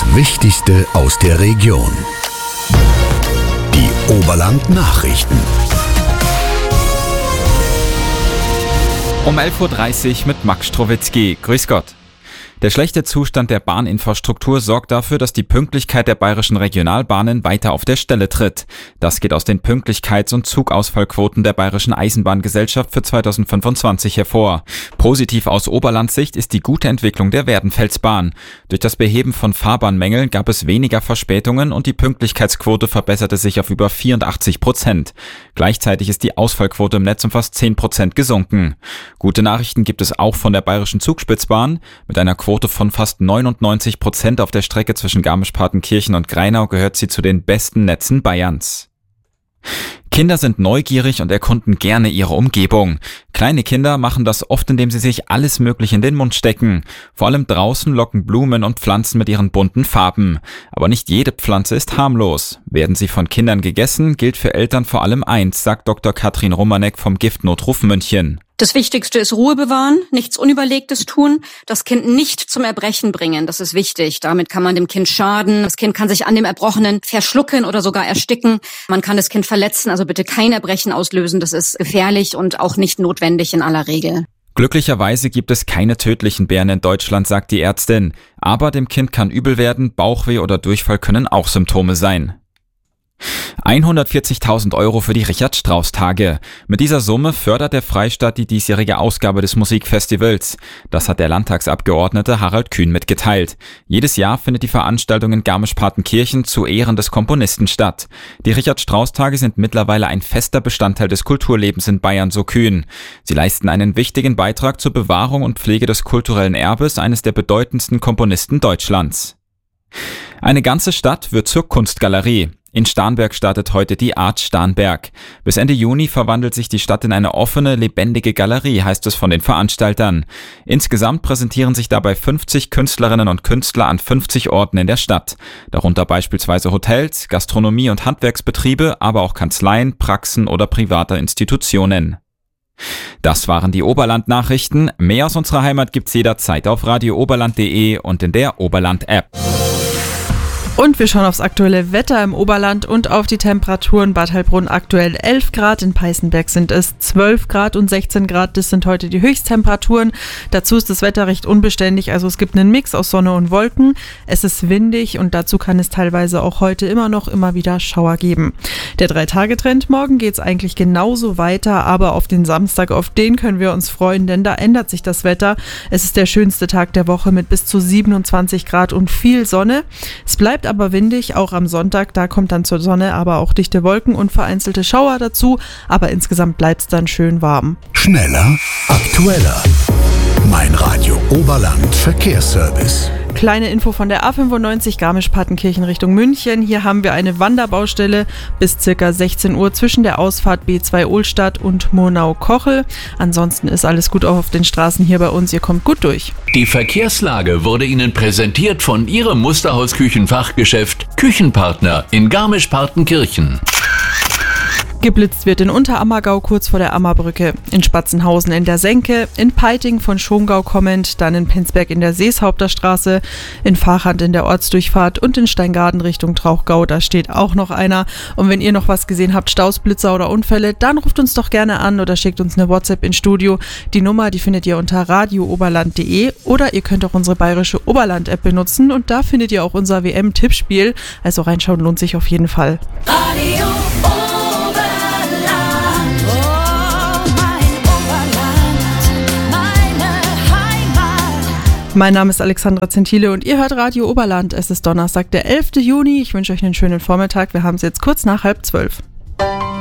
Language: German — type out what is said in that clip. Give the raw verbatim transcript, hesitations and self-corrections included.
Wichtigste aus der Region. Die Oberland-Nachrichten. Um elf Uhr dreißig mit Max Strowitzki. Grüß Gott. Der schlechte Zustand der Bahninfrastruktur sorgt dafür, dass die Pünktlichkeit der bayerischen Regionalbahnen weiter auf der Stelle tritt. Das geht aus den Pünktlichkeits- und Zugausfallquoten der Bayerischen Eisenbahngesellschaft für zweitausendfünfundzwanzig hervor. Positiv aus Oberlandsicht ist die gute Entwicklung der Werdenfelsbahn. Durch das Beheben von Fahrbahnmängeln gab es weniger Verspätungen und die Pünktlichkeitsquote verbesserte sich auf über vierundachtzig Prozent. Gleichzeitig ist die Ausfallquote im Netz um fast zehn Prozent gesunken. Gute Nachrichten gibt es auch von der Bayerischen Zugspitzbahn. Mit einer Quote von fast neunundneunzig Prozent auf der Strecke zwischen Garmisch-Partenkirchen und Greinau gehört sie zu den besten Netzen Bayerns. Kinder sind neugierig und erkunden gerne ihre Umgebung. Kleine Kinder machen das oft, indem sie sich alles Mögliche in den Mund stecken. Vor allem draußen locken Blumen und Pflanzen mit ihren bunten Farben. Aber nicht jede Pflanze ist harmlos. Werden sie von Kindern gegessen, gilt für Eltern vor allem eins, sagt Doktor Katrin Romanek vom Giftnotruf München. Das Wichtigste ist Ruhe bewahren, nichts Unüberlegtes tun, das Kind nicht zum Erbrechen bringen, das ist wichtig. Damit kann man dem Kind schaden, das Kind kann sich an dem Erbrochenen verschlucken oder sogar ersticken. Man kann das Kind verletzen, also bitte kein Erbrechen auslösen, das ist gefährlich und auch nicht notwendig in aller Regel. Glücklicherweise gibt es keine tödlichen Bären in Deutschland, sagt die Ärztin. Aber dem Kind kann übel werden, Bauchweh oder Durchfall können auch Symptome sein. hundertvierzigtausend Euro für die Richard-Strauss-Tage. Mit dieser Summe fördert der Freistaat die diesjährige Ausgabe des Musikfestivals. Das hat der Landtagsabgeordnete Harald Kühn mitgeteilt. Jedes Jahr findet die Veranstaltung in Garmisch-Partenkirchen zu Ehren des Komponisten statt. Die Richard-Strauss-Tage sind mittlerweile ein fester Bestandteil des Kulturlebens in Bayern, so Kühn. Sie leisten einen wichtigen Beitrag zur Bewahrung und Pflege des kulturellen Erbes eines der bedeutendsten Komponisten Deutschlands. Eine ganze Stadt wird zur Kunstgalerie. In Starnberg startet heute die Art Starnberg. Bis Ende Juni verwandelt sich die Stadt in eine offene, lebendige Galerie, heißt es von den Veranstaltern. Insgesamt präsentieren sich dabei fünfzig Künstlerinnen und Künstler an fünfzig Orten in der Stadt. Darunter beispielsweise Hotels, Gastronomie- und Handwerksbetriebe, aber auch Kanzleien, Praxen oder private Institutionen. Das waren die Oberland-Nachrichten. Mehr aus unserer Heimat gibt's jederzeit auf radio oberland punkt de und in der Oberland-App. Und wir schauen aufs aktuelle Wetter im Oberland und auf die Temperaturen. Bad Heilbrunn aktuell elf Grad, in Peißenberg sind es zwölf Grad und sechzehn Grad. Das sind heute die Höchsttemperaturen. Dazu ist das Wetter recht unbeständig, also es gibt einen Mix aus Sonne und Wolken. Es ist windig und dazu kann es teilweise auch heute immer noch immer wieder Schauer geben. Der Drei-Tage-Trend, morgen geht es eigentlich genauso weiter, aber auf den Samstag, auf den können wir uns freuen, denn da ändert sich das Wetter. Es ist der schönste Tag der Woche mit bis zu siebenundzwanzig Grad und viel Sonne. Es bleibt aber windig, auch am Sonntag, da kommt dann zur Sonne aber auch dichte Wolken und vereinzelte Schauer dazu, aber insgesamt bleibt es dann schön warm. Schneller, aktueller. Mein Radio Oberland Verkehrsservice. Kleine Info von der A fünfundneunzig Garmisch-Partenkirchen Richtung München. Hier haben wir eine Wanderbaustelle bis circa sechzehn Uhr zwischen der Ausfahrt B zwei Ohlstadt und Murnau-Kochel. Ansonsten ist alles gut auch auf den Straßen hier bei uns. Ihr kommt gut durch. Die Verkehrslage wurde Ihnen präsentiert von Ihrem Musterhaus-Küchenfachgeschäft Küchenpartner in Garmisch-Partenkirchen. Geblitzt wird in Unterammergau kurz vor der Ammerbrücke, in Spatzenhausen in der Senke, in Peiting von Schongau kommend, dann in Penzberg in der Seeshaupter-Straße, in Fahrrad in der Ortsdurchfahrt und in Steingaden Richtung Trauchgau, da steht auch noch einer. Und wenn ihr noch was gesehen habt, Staus, Blitzer oder Unfälle, dann ruft uns doch gerne an oder schickt uns eine WhatsApp ins Studio. Die Nummer, die findet ihr unter radio oberland punkt de oder ihr könnt auch unsere bayerische Oberland-App benutzen und da findet ihr auch unser W M-Tippspiel. Also reinschauen lohnt sich auf jeden Fall. Radio Mein Name ist Alexandra Zentile und ihr hört Radio Oberland. Es ist Donnerstag, der elften Juni. Ich wünsche euch einen schönen Vormittag. Wir haben es jetzt kurz nach halb zwölf.